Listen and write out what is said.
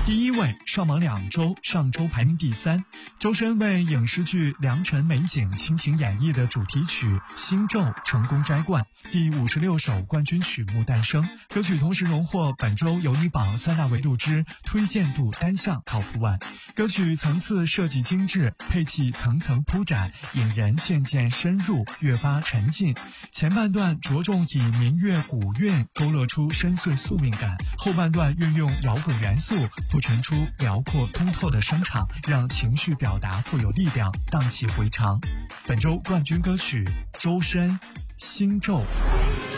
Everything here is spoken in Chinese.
第1位上榜2周，上周排名第3。周深为影视剧《良辰美景》倾情演绎的主题曲《星咒》成功摘冠，第56首冠军曲目诞生。歌曲同时荣获本周有你榜3大维度之推荐度单项 Top 1。歌曲层次设计精致，配器层层铺展，引人渐渐深入，越发沉浸。前半段着重以民乐古韵勾勒出深邃宿命感，后半段运用摇滚元素铺陈出辽阔通透的声场，让情绪表达富有力量，荡气回肠。本周冠军歌曲周深《星咒》。